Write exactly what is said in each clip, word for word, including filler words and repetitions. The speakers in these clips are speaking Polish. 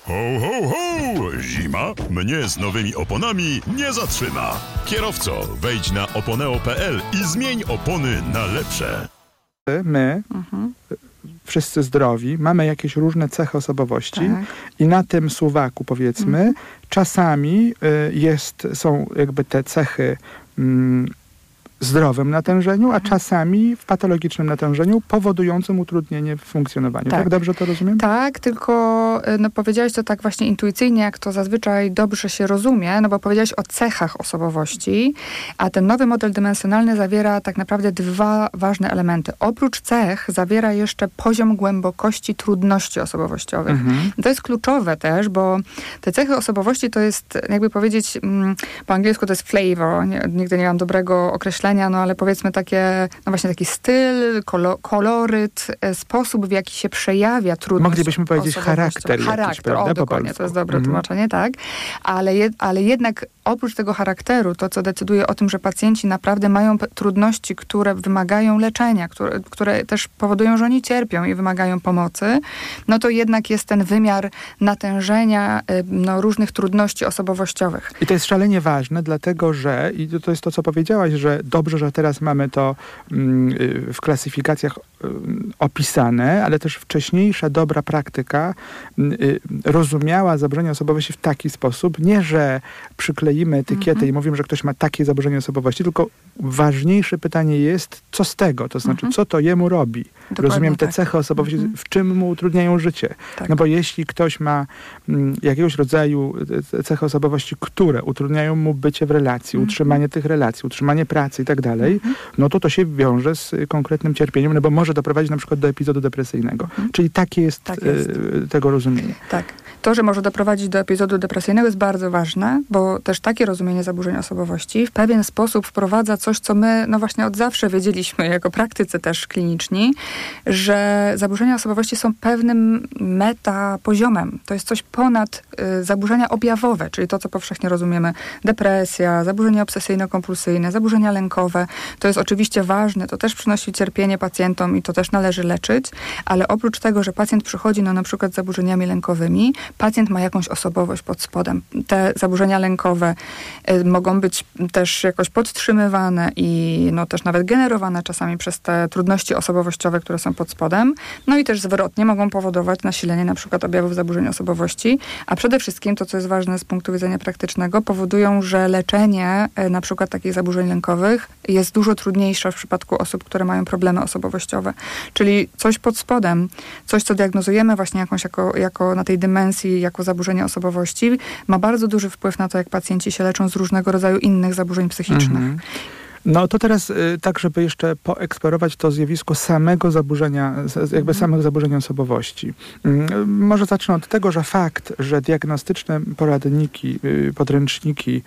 Ho, ho, ho! Zima mnie z nowymi oponami nie zatrzyma. Kierowco, wejdź na oponeo kropka pe el i zmień opony na lepsze. My, mhm. wszyscy zdrowi, mamy jakieś różne cechy osobowości tak. i na tym suwaku, powiedzmy, mhm. czasami y, jest, są jakby te cechy mm, zdrowym natężeniu, a czasami w patologicznym natężeniu powodującym utrudnienie w funkcjonowaniu. Tak, tak dobrze to rozumiem? Tak, tylko no, powiedziałeś to tak właśnie intuicyjnie, jak to zazwyczaj dobrze się rozumie, no bo powiedziałeś o cechach osobowości, a ten nowy model dymensjonalny zawiera tak naprawdę dwa ważne elementy. Oprócz cech zawiera jeszcze poziom głębokości trudności osobowościowych. Mhm. To jest kluczowe też, bo te cechy osobowości to jest, jakby powiedzieć, mm, po angielsku to jest flavor, nie, nigdy nie mam dobrego określenia, no ale powiedzmy takie, no właśnie taki styl, kolo, koloryt, sposób, w jaki się przejawia trudność. Moglibyśmy powiedzieć charakter. Charakter, jakiś, prawda, o dokładnie, to jest dobre mm. tłumaczenie, tak. Ale, jed, ale jednak oprócz tego charakteru, to co decyduje o tym, że pacjenci naprawdę mają p- trudności, które wymagają leczenia, które, które też powodują, że oni cierpią i wymagają pomocy, no to jednak jest ten wymiar natężenia no, różnych trudności osobowościowych. I to jest szalenie ważne, dlatego że, i to jest to, co powiedziałaś, że dobrze, że teraz mamy to mm, w klasyfikacjach y, opisane, ale też wcześniejsza dobra praktyka y, rozumiała zaburzenia osobowości w taki sposób, nie, że przykleimy etykietę mm-hmm. i mówimy, że ktoś ma takie zaburzenie osobowości, tylko ważniejsze pytanie jest, co z tego? To znaczy, mm-hmm. co to jemu robi? Dokładnie Rozumiem te tak. cechy osobowości, mm-hmm. w czym mu utrudniają życie. Tak. No bo jeśli ktoś ma m, jakiegoś rodzaju cechy osobowości, które utrudniają mu bycie w relacji, mm-hmm. utrzymanie tych relacji, utrzymanie pracy i tak dalej, mm-hmm. no to to się wiąże z konkretnym cierpieniem, no bo może doprowadzić na przykład do epizodu depresyjnego. Mm-hmm. Czyli takie jest, tak jest. E, tego rozumienie. Tak. To, że może doprowadzić do epizodu depresyjnego jest bardzo ważne, bo też takie rozumienie zaburzeń osobowości w pewien sposób wprowadza coś, co my no właśnie od zawsze wiedzieliśmy jako praktycy też kliniczni, że zaburzenia osobowości są pewnym metapoziomem. To jest coś ponad y, zaburzenia objawowe, czyli to, co powszechnie rozumiemy. Depresja, zaburzenia obsesyjno-kompulsyjne, zaburzenia lękowe. To jest oczywiście ważne, to też przynosi cierpienie pacjentom i to też należy leczyć, ale oprócz tego, że pacjent przychodzi no, na przykład z zaburzeniami lękowymi, pacjent ma jakąś osobowość pod spodem. Te zaburzenia lękowe y, mogą być też jakoś podtrzymywane i no, też nawet generowane czasami przez te trudności osobowościowe, które są pod spodem. No i też zwrotnie mogą powodować nasilenie na przykład objawów zaburzeń osobowości, a przede wszystkim to, co jest ważne z punktu widzenia praktycznego, powodują, że leczenie y, na przykład takich zaburzeń lękowych jest dużo trudniejsze w przypadku osób, które mają problemy osobowościowe. Czyli coś pod spodem, coś, co diagnozujemy właśnie jakąś jako, jako na tej dymensji jako zaburzenie osobowości, ma bardzo duży wpływ na to, jak pacjenci się leczą z różnego rodzaju innych zaburzeń psychicznych. Mm-hmm. No to teraz y, tak, żeby jeszcze poeksplorować to zjawisko samego zaburzenia, z, jakby mm. samych zaburzeń osobowości. Y, może zacznę od tego, że fakt, że diagnostyczne poradniki, y, podręczniki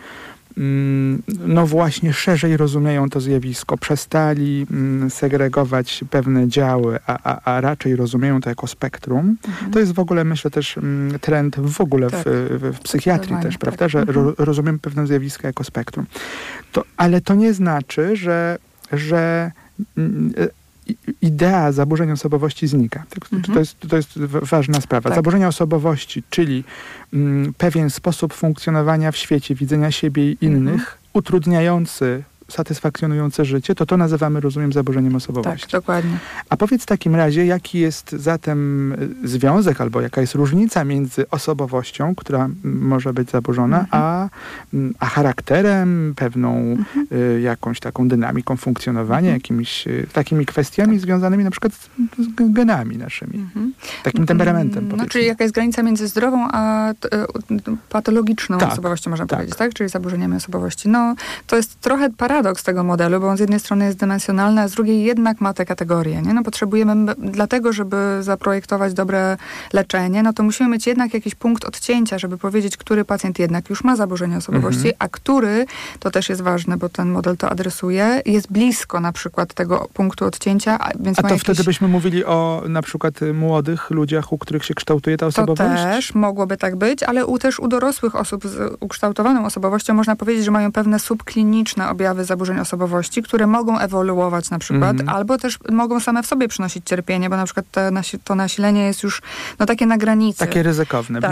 no właśnie szerzej rozumieją to zjawisko, przestali mm, segregować pewne działy, a, a, a raczej rozumieją to jako spektrum. Mhm. To jest w ogóle, myślę, też mm, trend w ogóle tak. w, w, w psychiatrii też, prawda, tak. że mhm. ro, rozumiem pewne zjawiska jako spektrum. To, ale to nie znaczy, że, że mm, idea zaburzeń osobowości znika. Mhm. To, jest, to jest ważna sprawa. Tak. Zaburzenia osobowości, czyli mm, pewien sposób funkcjonowania w świecie, widzenia siebie i innych, mhm. utrudniający, satysfakcjonujące życie, to to nazywamy, rozumiem, zaburzeniem osobowości. Tak, dokładnie. A powiedz w takim razie, jaki jest zatem związek, albo jaka jest różnica między osobowością, która może być zaburzona, mhm. a, a charakterem, pewną mhm. y, jakąś taką dynamiką funkcjonowania, mhm. jakimiś y, takimi kwestiami związanymi na przykład z, z genami naszymi. Mhm. Takim temperamentem, No, czyli jaka jest granica między zdrową a y, patologiczną tak, osobowością, można tak. powiedzieć, tak? Czyli zaburzeniami osobowości. No, to jest trochę paradoks tego modelu, bo on z jednej strony jest dymensjonalny, a z drugiej jednak ma te kategorie. Nie? No potrzebujemy, dlatego, żeby zaprojektować dobre leczenie, no to musimy mieć jednak jakiś punkt odcięcia, żeby powiedzieć, który pacjent jednak już ma zaburzenie osobowości, mhm. a który, to też jest ważne, bo ten model to adresuje, jest blisko na przykład tego punktu odcięcia. A, więc a to jakiś... wtedy byśmy mówili o na przykład młodych ludziach, u których się kształtuje ta osobowość? To też mogłoby tak być, ale u, też u dorosłych osób z ukształtowaną osobowością można powiedzieć, że mają pewne subkliniczne objawy zaburzeń osobowości, które mogą ewoluować na przykład, mm-hmm. albo też mogą same w sobie przynosić cierpienie, bo na przykład to, nasi- to nasilenie jest już no takie na granicy. Takie ryzykowne. Tak.